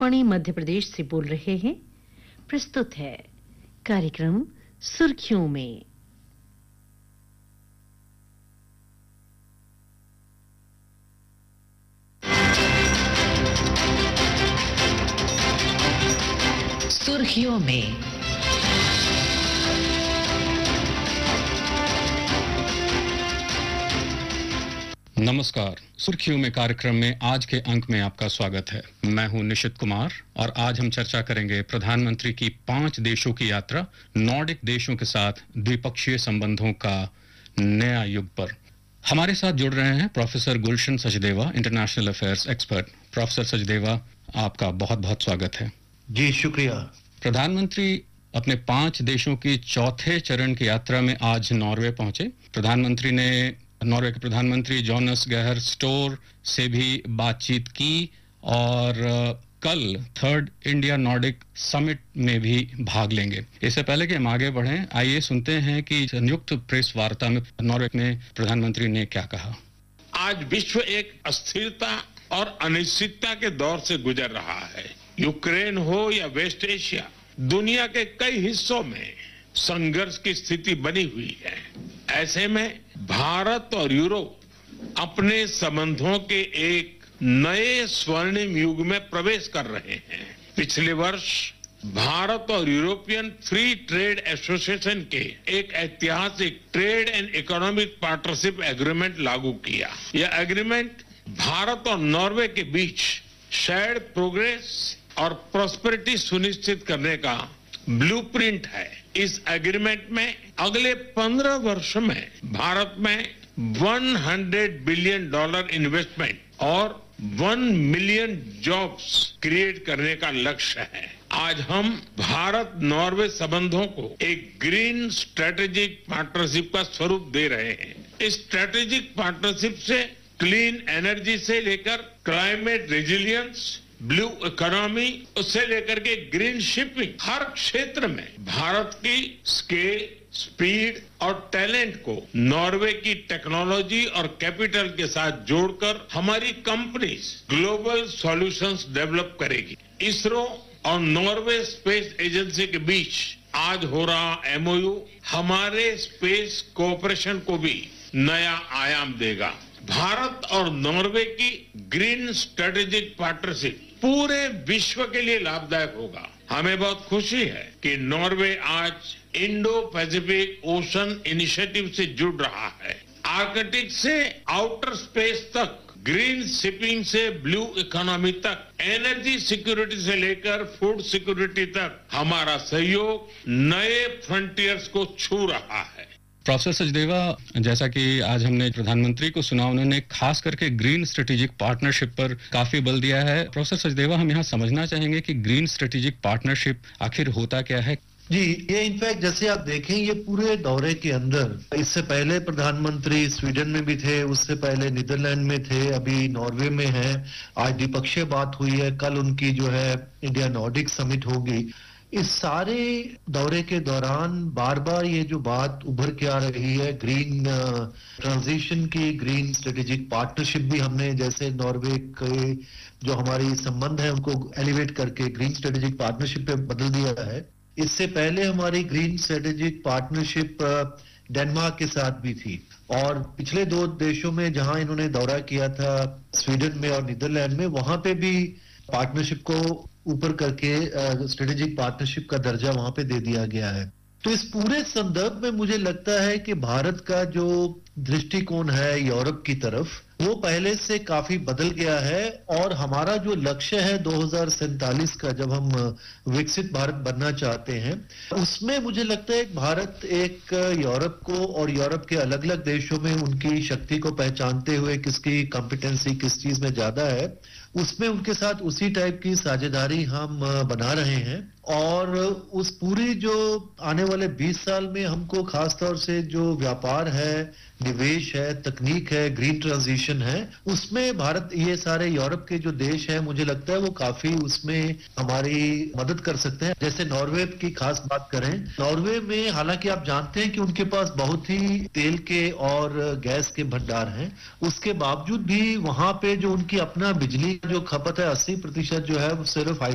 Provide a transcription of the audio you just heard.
आकाशवाणी मध्य प्रदेश से बोल रहे हैं। प्रस्तुत है कार्यक्रम सुर्खियों में। सुर्खियों में नमस्कार। सुर्खियों में कार्यक्रम में आज के अंक में आपका स्वागत है। मैं हूं निशित कुमार और आज हम चर्चा करेंगे प्रधानमंत्री की 5 देशों की यात्रा, नॉर्डिक देशों के साथ द्विपक्षीय संबंधों का नया युग पर। हमारे साथ जुड़ रहे हैं प्रोफेसर गुलशन Sachdeva, international affairs expert. Professor Sachdeva, आपका बहुत बहुत स्वागत है। जी शुक्रिया। प्रधानमंत्री अपने 5 देशों की चौथे चरण की यात्रा में आज नॉर्वे पहुंचे। प्रधानमंत्री ने नॉर्वे के प्रधानमंत्री जोनास गाहर स्टोर से भी बातचीत की और कल 3rd इंडिया नॉर्डिक समिट में भी भाग लेंगे। इससे पहले कि हम आगे बढ़ें, आइए सुनते हैं कि संयुक्त प्रेस वार्ता में नॉर्वे में प्रधानमंत्री ने क्या कहा। आज विश्व एक अस्थिरता और अनिश्चितता के दौर से गुजर रहा है। यूक्रेन हो या वेस्ट एशिया, दुनिया के कई हिस्सों में संघर्ष की स्थिति बनी हुई है। ऐसे में भारत और यूरोप अपने संबंधों के एक नए स्वर्णिम युग में प्रवेश कर रहे हैं। पिछले वर्ष भारत और यूरोपियन फ्री ट्रेड एसोसिएशन के एक ऐतिहासिक trade and economic partnership agreement लागू किया। यह एग्रीमेंट भारत और नॉर्वे के बीच शेयर्ड प्रोग्रेस और प्रॉस्पेरिटी सुनिश्चित करने का ब्लूप्रिंट है। इस एग्रीमेंट में अगले 15 वर्ष में भारत में $100 बिलियन इन्वेस्टमेंट और 1 मिलियन जॉब्स क्रिएट करने का लक्ष्य है। आज हम भारत नॉर्वे संबंधों को एक ग्रीन स्ट्रेटेजिक पार्टनरशिप का स्वरूप दे रहे हैं। इस स्ट्रेटेजिक पार्टनरशिप से क्लीन एनर्जी से लेकर क्लाइमेट रेजिलियंस, ब्लू इकोनॉमी, उससे लेकर के ग्रीन शिपिंग, हर क्षेत्र में भारत की स्केल, स्पीड और टैलेंट को नॉर्वे की टेक्नोलॉजी और कैपिटल के साथ जोड़कर हमारी कंपनीज ग्लोबल सॉल्यूशंस डेवलप करेगी। इसरो और नॉर्वे स्पेस एजेंसी के बीच आज हो रहा एमओयू हमारे स्पेस कोऑपरेशन को भी नया आयाम देगा। भारत और नॉर्वे की ग्रीन स्ट्रेटेजिक पार्टनरशिप पूरे विश्व के लिए लाभदायक होगा। हमें बहुत खुशी है कि नॉर्वे आज इंडो पैसिफिक ओशन इनिशिएटिव से जुड़ रहा है। आर्कटिक से आउटर स्पेस तक, ग्रीन शिपिंग से ब्लू इकोनॉमी तक, एनर्जी सिक्योरिटी से लेकर फूड सिक्योरिटी तक हमारा सहयोग नए फ्रंटियर्स को छू रहा है। प्रोफेसर सचदेवा, जैसा कि आज हमने प्रधानमंत्री को सुना, उन्होंने खास करके ग्रीन स्ट्रेटेजिक पार्टनरशिप पर काफी बल दिया है। प्रोफेसर सचदेवा, हम यहाँ समझना चाहेंगे कि ग्रीन स्ट्रेटेजिक पार्टनरशिप आखिर होता क्या है। जी, ये इनफैक्ट जैसे आप देखें, ये पूरे दौरे के अंदर इससे पहले प्रधानमंत्री स्वीडन में भी थे, उससे पहले नीदरलैंड में थे, अभी नॉर्वे में है। आज द्विपक्षीय बात हुई है, कल उनकी जो है इंडिया नॉर्डिक समिट होगी। इस सारे दौरे के दौरान बार बार ये जो बात उभर के आ रही है ग्रीन ट्रांजिशन की, ग्रीन स्ट्रेटेजिक पार्टनरशिप भी हमने जैसे नॉर्वे के जो हमारी संबंध है उनको एलिवेट करके ग्रीन स्ट्रेटेजिक पार्टनरशिप पे बदल दिया है। इससे पहले हमारी ग्रीन स्ट्रेटेजिक पार्टनरशिप डेनमार्क के साथ भी थी और पिछले 2 देशों में जहां इन्होंने दौरा किया था, स्वीडन में और नीदरलैंड में, वहां पे भी पार्टनरशिप को ऊपर करके स्ट्रेटेजिक पार्टनरशिप का दर्जा वहां पे दे दिया गया है। तो इस पूरे संदर्भ में मुझे लगता है कि भारत का जो दृष्टिकोण है यूरोप की तरफ, वो पहले से काफी बदल गया है और हमारा जो लक्ष्य है 2047 का, जब हम विकसित भारत बनना चाहते हैं, उसमें मुझे लगता है भारत एक यूरोप को और यूरोप के अलग अलग देशों में उनकी शक्ति को पहचानते हुए किसकी कॉम्पिटेंसी किस चीज में ज्यादा है, उसमें उनके साथ उसी टाइप की साझेदारी हम बना रहे हैं। और उस पूरी जो आने वाले 20 साल में हमको खास तौर से जो व्यापार है, निवेश है, तकनीक है, ग्रीन ट्रांजिशन है, उसमें भारत, ये सारे यूरोप के जो देश हैं, मुझे लगता है वो काफी उसमें हमारी मदद कर सकते हैं। जैसे नॉर्वे की खास बात करें, नॉर्वे में हालांकि आप जानते हैं कि उनके पास बहुत ही तेल के और गैस के भंडार हैं, उसके बावजूद भी वहां पे जो उनकी अपना बिजली जो खपत है 80% जो है वो सिर्फ